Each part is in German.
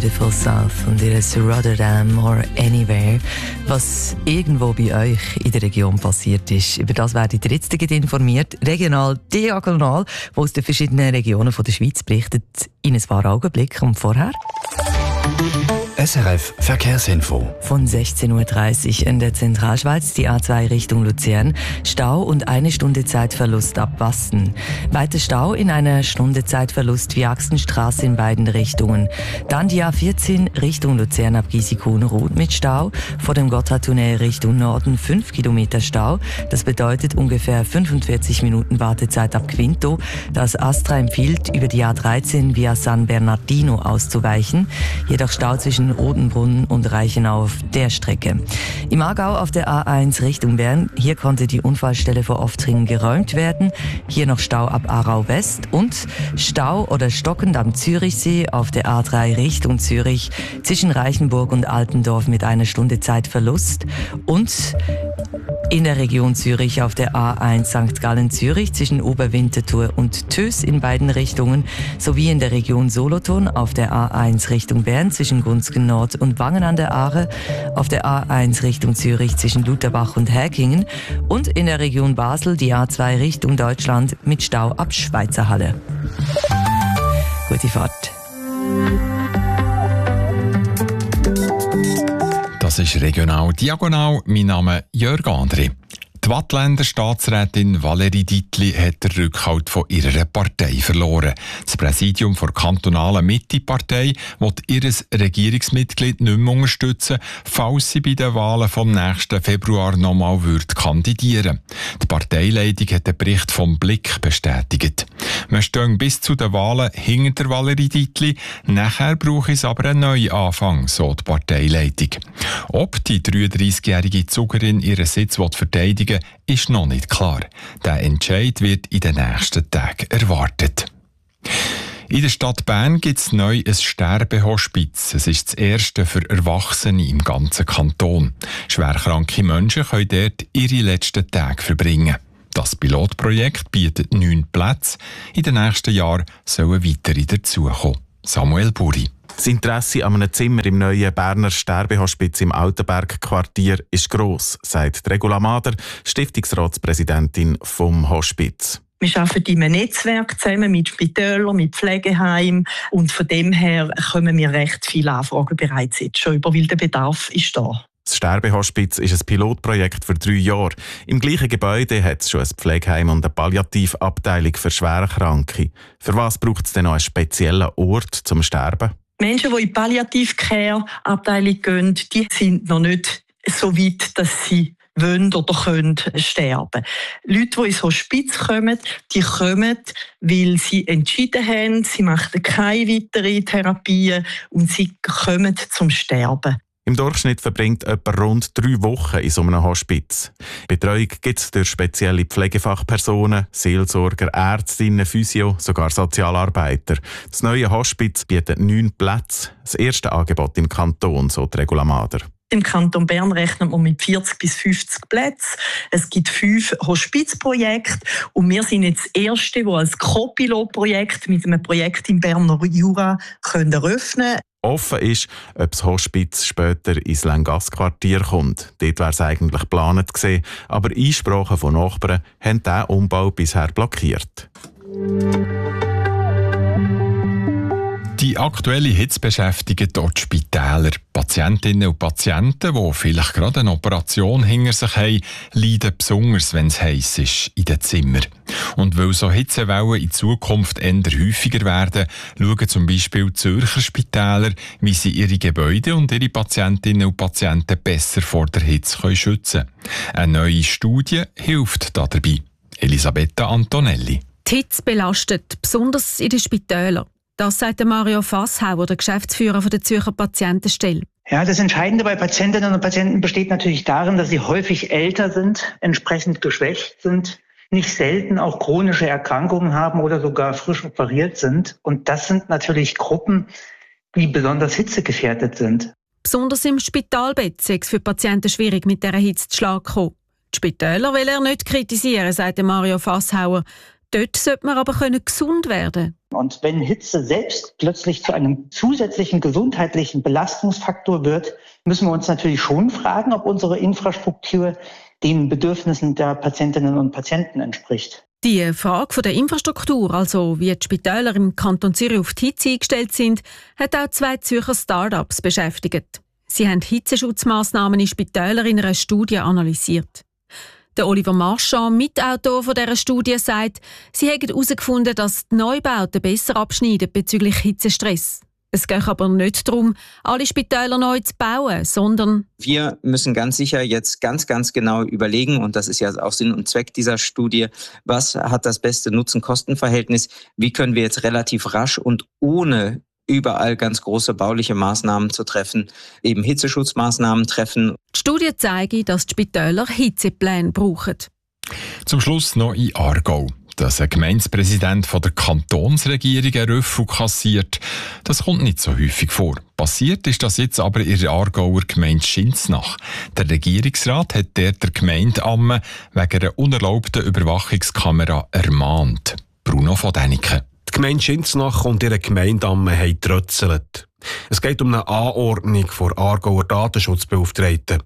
Beautiful South und ihres Rotterdam or Anywhere. Was irgendwo bei euch in der Region passiert ist, über das werdet ihr jetzt informiert. Regional diagonal, wo aus den verschiedenen Regionen der Schweiz berichtet, in ein paar Augenblicken. Und vorher SRF Verkehrsinfo. von 16.30 Uhr in der Zentralschweiz, die A2 Richtung Luzern. Stau und 1 Stunde Zeitverlust ab Wasten. Weiter Stau in einer Stunde Zeitverlust wie Axenstraße in beiden Richtungen. Dann die A14 Richtung Luzern ab Giesikuhnrut mit Stau. Vor dem Gotthardtunnel Richtung Norden 5 Kilometer Stau. Das bedeutet ungefähr 45 Minuten Wartezeit ab Quinto. Das Astra empfiehlt, über die A13 via San Bernardino auszuweichen. Jedoch Stau zwischen Rodenbrunn und Reichenau auf der Strecke. Im Aargau auf der A1 Richtung Bern, hier konnte die Unfallstelle vor Oftringen geräumt werden. Hier noch Stau ab Aarau West und Stau oder stockend am Zürichsee auf der A3 Richtung Zürich zwischen Reichenburg und Altendorf mit 1 Stunde Zeitverlust und in der Region Zürich auf der A1 St. Gallen-Zürich zwischen Oberwinterthur und Tös in beiden Richtungen sowie in der Region Solothurn auf der A1 Richtung Bern zwischen Gunzgen Nord und Wangen an der Aare, auf der A1 Richtung Zürich zwischen Lutherbach und Häkingen und in der Region Basel die A2 Richtung Deutschland mit Stau ab Schweizerhalle. Gute Fahrt. Das ist regional diagonal. Mein Name ist Jörg André. Die Waadtländer Staatsrätin Valérie Dietli hat den Rückhalt von ihrer Partei verloren. Das Präsidium der kantonalen Mitte-Partei will ihr Regierungsmitglied nicht mehr unterstützen, falls sie bei den Wahlen vom nächsten Februar nochmal kandidieren würde. Die Parteileitung hat den Bericht vom Blick bestätigt. Wir stehen bis zu den Wahlen hinter der Valérie Dietli. Nachher brauche es aber einen neuen Anfang, so die Parteileitung. Ob die 33-jährige Zugerin ihren Sitz verteidigen will, ist noch nicht klar. Der Entscheid wird in den nächsten Tagen erwartet. In der Stadt Bern gibt es neu ein Sterbehospiz. Es ist das erste für Erwachsene im ganzen Kanton. Schwerkranke Menschen können dort ihre letzten Tage verbringen. Das Pilotprojekt bietet 9 Plätze. In den nächsten Jahren sollen weitere dazukommen. Samuel Buri. Das Interesse an einem Zimmer im neuen Berner Sterbehospiz im Altenberg-Quartier ist gross, sagt Regula Mader, Stiftungsratspräsidentin vom Hospiz. Wir arbeiten in einem Netzwerk zusammen mit Spitälern, mit Pflegeheimen und von dem her kommen wir recht viele Anfragen bereits jetzt schon über, weil der Bedarf ist da. Das Sterbehospiz ist ein Pilotprojekt für 3 Jahre. Im gleichen Gebäude hat es schon ein Pflegeheim und eine Palliativabteilung für Schwerkranke. Für was braucht es denn noch einen speziellen Ort zum Sterben? Menschen, die in die Palliativ-Care-Abteilung gehen, die sind noch nicht so weit, dass sie wollen oder können sterben. Leute, die ins Hospiz kommen, die kommen, weil sie entschieden haben, sie machen keine weiteren Therapien und sie kommen zum Sterben. Im Durchschnitt verbringt jemand rund 3 Wochen in so einem Hospiz. Betreuung gibt es durch spezielle Pflegefachpersonen, Seelsorger, Ärztinnen, Physio, sogar Sozialarbeiter. Das neue Hospiz bietet 9 Plätze, das erste Angebot im Kanton, so die Regula Mader. Im Kanton Bern rechnet man mit 40 bis 50 Plätzen. Es gibt 5 Hospizprojekte und wir sind jetzt das erste, das als Co-Pilot-Projekt mit einem Projekt im Berner Jura eröffnen können. Offen ist, ob das Hospiz später ins Langasse-Quartier kommt. Dort wäre es eigentlich geplant gewesen, aber Einsprachen von Nachbarn haben diesen Umbau bisher blockiert. Die aktuelle Hitze beschäftigt dort die Spitäler. Patientinnen und Patienten, die vielleicht gerade eine Operation hinter sich haben, leiden besonders, wenn es heiß ist in den Zimmern. Und weil so Hitzewellen in Zukunft eher häufiger werden, schauen zum Beispiel Zürcher Spitäler, wie sie ihre Gebäude und ihre Patientinnen und Patienten besser vor der Hitze schützen können. Eine neue Studie hilft dabei. Elisabetta Antonelli. Die Hitze belastet, besonders in den Spitälern. Das sagt Mario Fasshauer, der Geschäftsführer der Zürcher Patientenstelle. Ja, das Entscheidende bei Patientinnen und Patienten besteht natürlich darin, dass sie häufig älter sind, entsprechend geschwächt sind, nicht selten auch chronische Erkrankungen haben oder sogar frisch operiert sind. Und das sind natürlich Gruppen, die besonders hitzegefährdet sind. Besonders im Spitalbett sei es für Patienten schwierig, mit dieser Hitze zu Schlag zu kommen. Die Spitäler will er nicht kritisieren, sagt Mario Fasshauer. Dort sollte man aber gesund werden. Und wenn Hitze selbst plötzlich zu einem zusätzlichen gesundheitlichen Belastungsfaktor wird, müssen wir uns natürlich schon fragen, ob unsere Infrastruktur den Bedürfnissen der Patientinnen und Patienten entspricht. Die Frage der Infrastruktur, also wie die Spitäler im Kanton Zürich auf die Hitze eingestellt sind, hat auch 2 Zürcher Start-ups beschäftigt. Sie haben Hitzeschutzmaßnahmen in Spitälern in einer Studie analysiert. Der Oliver Marchand, Mitautor dieser Studie, sagt, sie haben herausgefunden, dass die Neubauten besser abschneiden bezüglich Hitzestress. Es geht aber nicht darum, alle Spitäler neu zu bauen, sondern wir müssen ganz sicher jetzt ganz genau überlegen, und das ist ja auch Sinn und Zweck dieser Studie, was hat das beste Nutzen-Kosten-Verhältnis, wie können wir jetzt relativ rasch und ohne überall ganz große bauliche Maßnahmen zu treffen, eben Hitzeschutzmaßnahmen treffen. Die Studie zeigt, dass die Spitäler Hitzepläne brauchen. Zum Schluss noch in Aargau. Dass ein Gemeindepräsident von der Kantonsregierung einen Rüffel kassiert, das kommt nicht so häufig vor. Passiert ist das jetzt aber in der Aargauer Gemeinde Schinznach. Der Regierungsrat hat dort der Gemeinde Amme wegen einer unerlaubten Überwachungskamera ermahnt. Bruno von Däniken. Die Gemeinde Schinznach und ihre Gemeinde Amme haben getrötzelt. Es geht um eine Anordnung der Aargauer Datenschutzbeauftragten.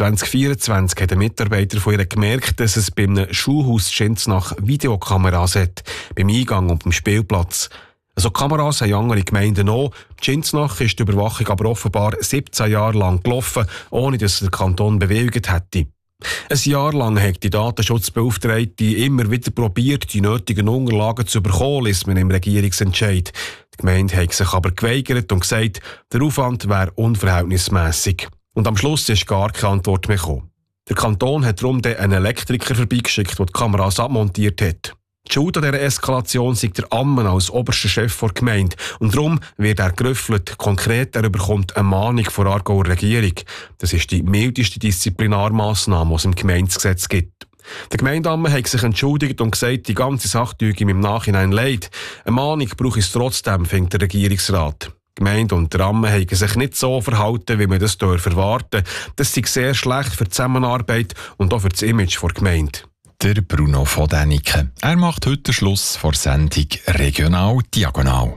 2024 hat ein Mitarbeiter von ihr gemerkt, dass es bei einem Schulhaus Schinznach Videokameras hat, beim Eingang und beim Spielplatz. Also Kameras haben andere Gemeinden auch. Schinznach ist die Überwachung aber offenbar 17 Jahre lang gelaufen, ohne dass der Kanton bewilligt hätte. Ein Jahr lang hat die Datenschutzbeauftragte immer wieder probiert, die nötigen Unterlagen zu bekommen, liest man im Regierungsentscheid. Die Gemeinde hat sich aber geweigert und gesagt, der Aufwand wäre unverhältnismässig. Und am Schluss ist gar keine Antwort mehr gekommen. Der Kanton hat darum einen Elektriker vorbeigeschickt, der die Kameras abmontiert hat. Die Schuld an dieser Eskalation sei der Ammen als oberster Chef der Gemeinde. Und darum wird er gerüffelt. Konkret, er bekommt eine Mahnung von der Aargauer Regierung. Das ist die mildeste Disziplinarmaßnahme, die es im Gemeindegesetz gibt. Der Gemeindeammen hat sich entschuldigt und gesagt, die ganze Sache tue ihm im Nachhinein leid. Eine Mahnung brauche es trotzdem, findet der Regierungsrat. Die Gemeinde und der Amme haben sich nicht so verhalten, wie man das erwarten. Das sei sehr schlecht für die Zusammenarbeit und auch für das Image der Gemeinde. Der Bruno von Däniken. Er macht heute den Schluss vor Sendung Regional Diagonal.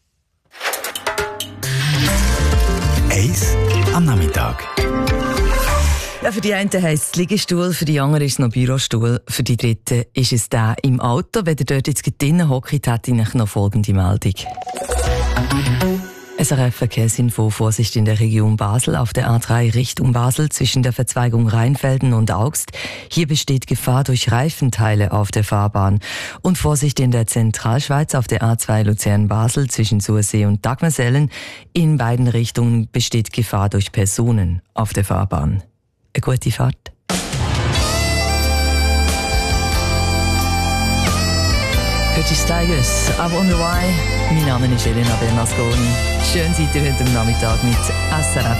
1 am Nachmittag. Ja, für die einen heisst es Liegestuhl, für die anderen ist es noch Bürostuhl, für die dritten ist es der im Auto. Wenn ihr dort jetzt drinnen hockt, hätte ich noch folgende Meldung. SRF-Verkehrsinfo: Vorsicht in der Region Basel auf der A3 Richtung Basel zwischen der Verzweigung Rheinfelden und Augst. Hier besteht Gefahr durch Reifenteile auf der Fahrbahn. Und Vorsicht in der Zentralschweiz auf der A2 Luzern-Basel zwischen Sursee und Dagmersellen. In beiden Richtungen besteht Gefahr durch Personen auf der Fahrbahn. Eine gute Fahrt. Curtis Tigers, I Wonder Why. Mein Name ist Elena Bernasconi. Schön seid ihr heute Nachmittag mit SRF.